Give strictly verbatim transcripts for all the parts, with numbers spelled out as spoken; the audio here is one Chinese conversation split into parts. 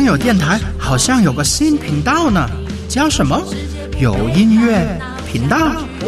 良友电台好像有个新频道呢，叫什么？有音乐频道。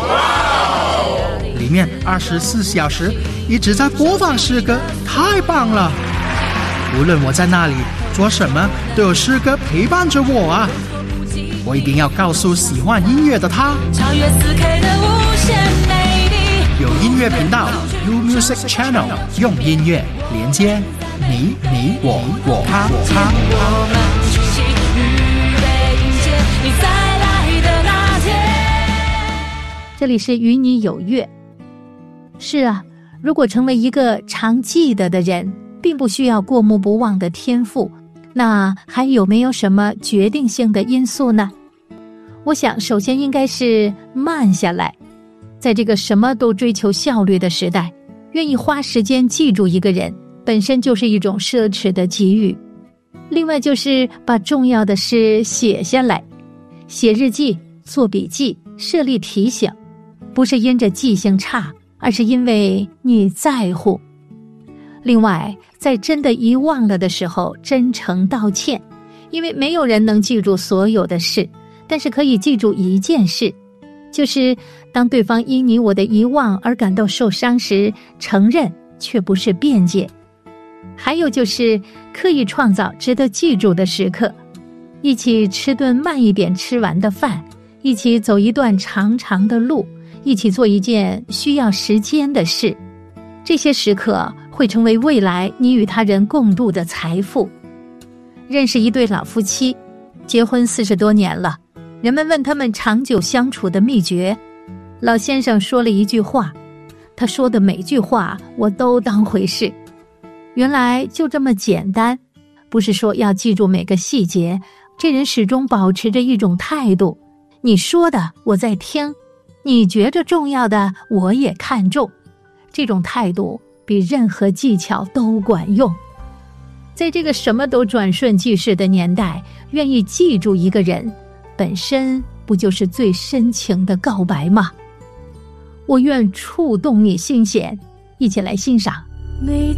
里面二十四小时一直在播放诗歌，太棒了！无论我在那里做什么，都有诗歌陪伴着我啊！我一定要告诉喜欢音乐的他， 超越 四 K 的无限美丽。 有音乐频道 U Music Channel， 用音乐连接你你我我他他。 我们一起预备迎接你再来的那天。 这里是与你有约。是啊，如果成为一个常记得的人，并不需要过目不忘的天赋，那还有没有什么决定性的因素呢？我想首先应该是慢下来。在这个什么都追求效率的时代，愿意花时间记住一个人本身就是一种奢侈的给予。另外就是把重要的事写下来，写日记、做笔记、设立提醒，不是因着记性差，而是因为你在乎。另外，在真的遗忘了的时候，真诚道歉，因为没有人能记住所有的事，但是可以记住一件事，就是当对方因你我的遗忘而感到受伤时，承认却不是辩解。还有就是刻意创造值得记住的时刻，一起吃顿慢一点吃完的饭，一起走一段长长的路，一起做一件需要时间的事。这些时刻会成为未来你与他人共度的财富。认识一对老夫妻，结婚四十多年了，人们问他们长久相处的秘诀，老先生说了一句话，他说的每句话我都当回事。原来就这么简单，不是说要记住每个细节，这人始终保持着一种态度，你说的我在听，你觉着重要的我也看重，这种态度比任何技巧都管用。在这个什么都转瞬即逝的年代，愿意记住一个人，本身不就是最深情的告白吗？我愿触动你心弦，一起来欣赏。 每